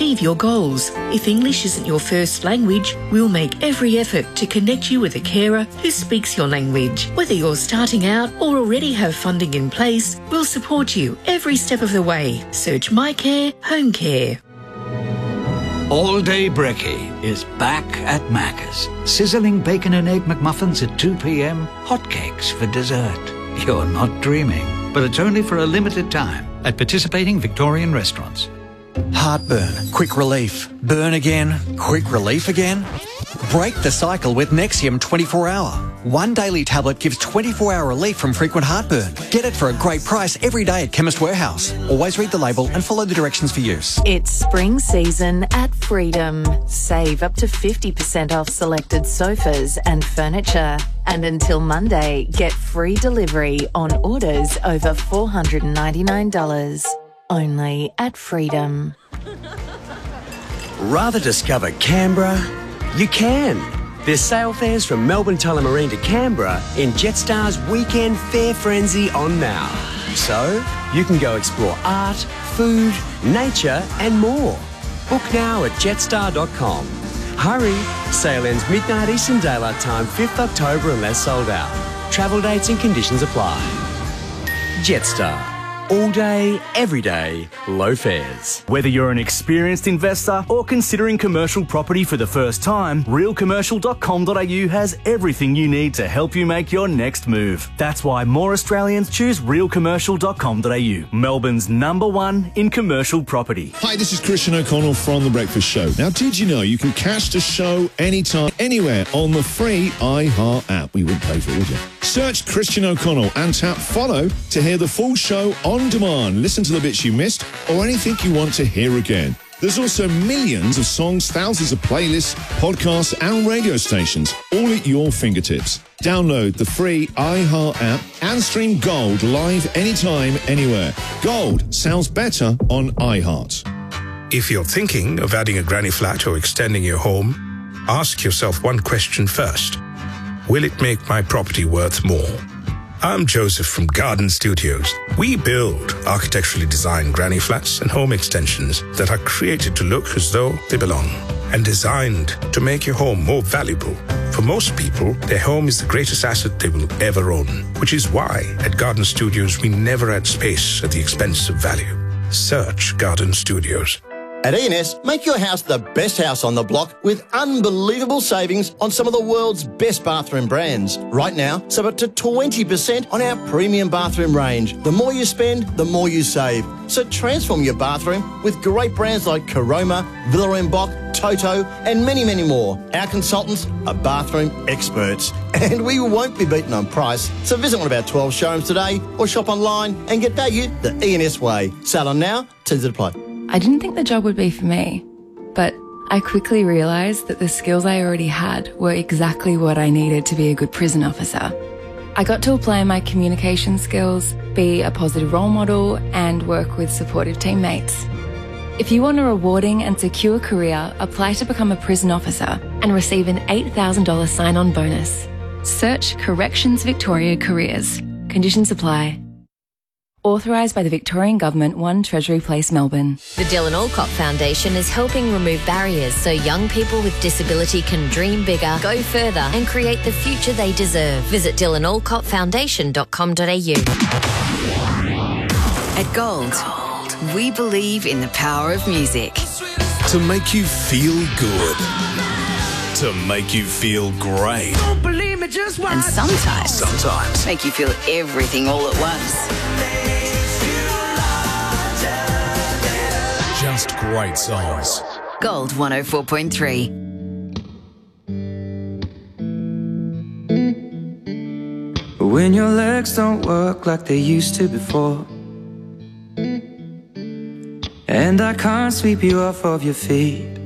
achieve your goals. If English isn't your first language, we'll make every effort to connect you with a carer who speaks your language. Whether you're starting out or already have funding in place, we'll support you every step of the way. Search MyCare Home Care. All Day Brekkie is back at Macca's. Sizzling bacon and egg McMuffins at 2 p.m, hotcakes for dessert. You're not dreaming, but it's only for a limited time at participating Victorian restaurants. Heartburn, quick relief. Burn again, quick relief again. Break the cycle with Nexium 24-hour. One daily tablet gives 24-hour relief from frequent heartburn. Get it for a great price every day at Chemist Warehouse. Always read the label and follow the directions for use. It's spring season at Freedom. Save up to 50% off selected sofas and furniture. And until Monday, get free delivery on orders over $499. Only at Freedom. Rather discover Canberra? You can. There's sail fares from Melbourne Tullamarine to Canberra in Jetstar's Weekend Fair Frenzy on now. So you can go explore art, food, nature and more. Book now at jetstar.com. Hurry, sail ends midnight Eastern Daylight Time 5th October unless sold out. Travel dates and conditions apply. Jetstar. All day, every day, low fares. Whether you're an experienced investor or considering commercial property for the first time, realcommercial.com.au has everything you need to help you make your next move. That's why more Australians choose realcommercial.com.au, Melbourne's #1 in commercial property. Hi, this is Christian O'Connell from The Breakfast Show. Now, did you know you can catch the show anytime, anywhere on the free iHeart app? We wouldn't pay for it, would you? Search Christian O'Connell and tap follow to hear the full show on demand. Listen to the bits you missed or anything you want to hear again. There's also millions of songs, thousands of playlists, podcasts and radio stations, all at your fingertips. Download the free iHeart app and stream Gold live anytime, anywhere. Gold sounds better on iHeart. If you're thinking of adding a granny flat or extending your home, ask yourself one question first. Will it make my property worth more? I'm Joseph from Garden Studios. We build architecturally designed granny flats and home extensions that are created to look as though they belong and designed to make your home more valuable. For most people, their home is the greatest asset they will ever own, which is why at Garden Studios we never add space at the expense of value. Search Garden Studios. At E&S, make your house the best house on the block with unbelievable savings on some of the world's best bathroom brands. Right now, save up to 20% on our premium bathroom range. The more you spend, the more you save. So transform your bathroom with great brands like Caroma, Villa & Boch, Toto and many, many more. Our consultants are bathroom experts and we won't be beaten on price. So visit one of our 12 showrooms today or shop online and get value the E&S way. Sale on now, terms apply. I didn't think the job would be for me, but I quickly realised that the skills I already had were exactly what I needed to be a good prison officer. I got to apply my communication skills, be a positive role model, and work with supportive teammates. If you want a rewarding and secure career, apply to become a prison officer and receive an $8,000 sign-on bonus. Search Corrections Victoria Careers. Conditions apply. Authorised by the Victorian Government, 1 Treasury Place, Melbourne. The Dylan Alcott Foundation is helping remove barriers so young people with disability can dream bigger, go further and create the future they deserve. Visit dylanalcottfoundation.com.au. At Gold, we believe in the power of music. To make you feel good. To make you feel great. And sometimes make you feel everything all at once. Just great songs. Gold 104.3. When your legs don't work like they used to before, and I can't sweep you off of your feet,